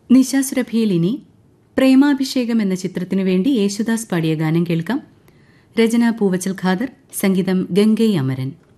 നിശാസുരഭിയിൽ ഇനി പ്രേമാഭിഷേകം എന്ന ചിത്രത്തിനു വേണ്ടി യേശുദാസ് പാടിയ ഗാനം കേൾക്കാം. രചന പൂവച്ചൽ ഖാദർ, സംഗീതം ഗംഗൈ അമരൻ.